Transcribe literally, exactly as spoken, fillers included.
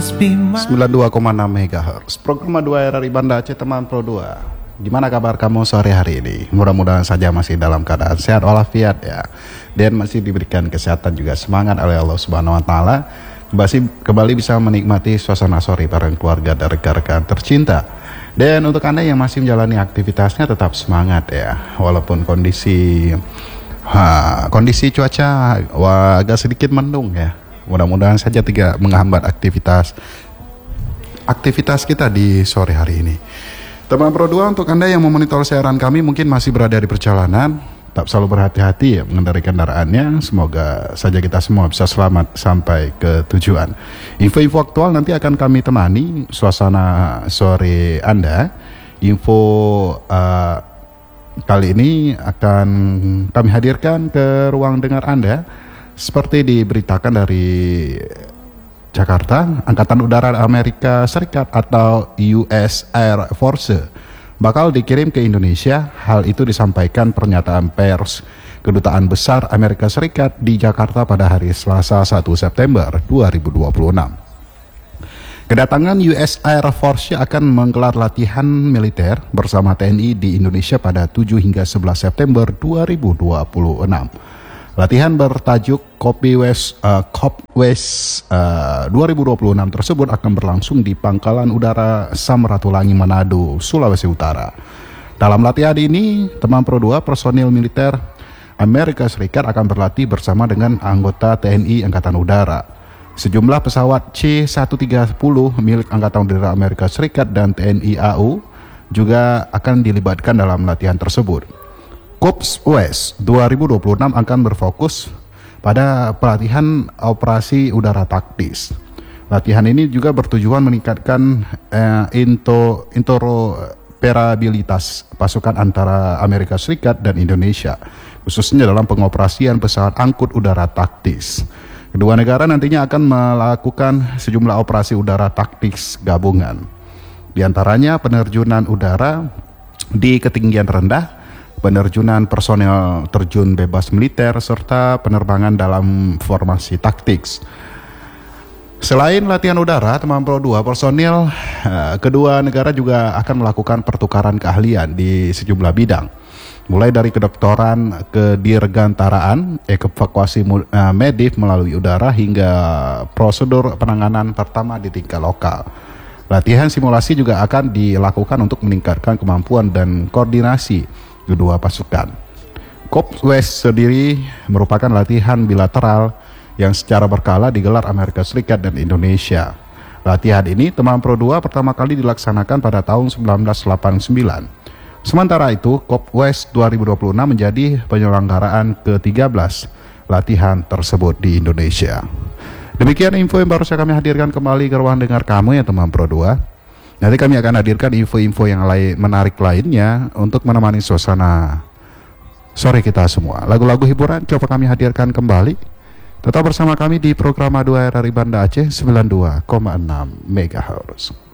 sembilan puluh dua koma enam megahertz. Program dua R R I Banda Aceh teman Pro dua. Gimana kabar kamu sore hari ini? Mudah-mudahan saja masih dalam keadaan sehat walafiat ya. Dan masih diberikan kesehatan juga semangat oleh Allah Subhanahu wa taala. Masih kembali bisa menikmati suasana sore bareng keluarga dan rekan-rekan tercinta. Dan untuk Anda yang masih menjalani aktivitasnya tetap semangat ya. Walaupun kondisi ha, kondisi cuaca wah, agak sedikit mendung ya. Mudah-mudahan saja tidak menghambat aktivitas aktivitas kita di sore hari ini. Teman Pro dua, untuk Anda yang memonitor siaran kami mungkin masih berada di perjalanan, tetap selalu berhati-hati ya mengendarai kendaraannya. Semoga saja kita semua bisa selamat sampai ke tujuan. Info-info aktual nanti akan kami temani suasana sore Anda. Info uh, kali ini akan kami hadirkan ke ruang dengar Anda. Seperti diberitakan dari Jakarta, Angkatan Udara Amerika Serikat atau U S Air Force bakal dikirim ke Indonesia. Hal itu disampaikan pernyataan pers Kedutaan Besar Amerika Serikat di Jakarta pada hari Selasa satu September dua ribu dua puluh enam. Kedatangan U S Air Force akan menggelar latihan militer bersama T N I di Indonesia pada tujuh hingga sebelas September dua ribu dua puluh enam. Latihan bertajuk Copy West, uh, Cop West uh, dua ribu dua puluh enam tersebut akan berlangsung di Pangkalan Udara Samratulangi, Manado, Sulawesi Utara. Dalam latihan ini, teman Pro dua, personil militer Amerika Serikat akan berlatih bersama dengan anggota T N I Angkatan Udara. Sejumlah pesawat C seratus tiga puluh milik Angkatan Udara Amerika Serikat dan T N I A U juga akan dilibatkan dalam latihan tersebut. Cops West dua ribu dua puluh enam akan berfokus pada pelatihan operasi udara taktis. Latihan ini juga bertujuan meningkatkan eh, into, interoperabilitas pasukan antara Amerika Serikat dan Indonesia, khususnya dalam pengoperasian pesawat angkut udara taktis. Kedua negara nantinya akan melakukan sejumlah operasi udara taktis gabungan, di antaranya penerjunan udara di ketinggian rendah, penerjunan personel terjun bebas militer, serta penerbangan dalam formasi taktis. Selain latihan udara, teman Pro dua, personil uh, kedua negara juga akan melakukan pertukaran keahlian di sejumlah bidang, mulai dari kedokteran, kedirgantaraan, evakuasi uh, medis melalui udara, hingga prosedur penanganan pertama di tingkat lokal. Latihan simulasi juga akan dilakukan untuk meningkatkan kemampuan dan koordinasi kedua pasukan. Cops West sendiri merupakan latihan bilateral yang secara berkala digelar Amerika Serikat dan Indonesia. Latihan ini, teman Pro dua, pertama kali dilaksanakan pada tahun seribu sembilan ratus delapan puluh sembilan. Sementara itu, Cops West dua ribu dua puluh enam menjadi penyelenggaraan ke tiga belas latihan tersebut di Indonesia. Demikian info yang baru saya kami hadirkan kembali ke ruang dengar kamu ya teman Pro dua. Nanti kami akan hadirkan info-info yang lain menarik lainnya untuk menemani suasana sore kita semua. Lagu-lagu hiburan coba kami hadirkan kembali. Tetap bersama kami di program dua R R I Banda Aceh sembilan puluh dua koma enam megahertz.